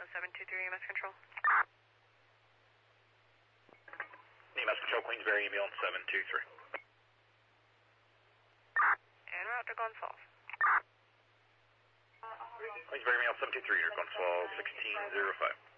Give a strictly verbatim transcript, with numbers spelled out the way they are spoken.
seven two three, E M S Control. E M S Control, Queensbury, ambulance seven two three. En route to Glens Falls. Queensbury, ambulance seven two three, Glens Falls sixteen zero five.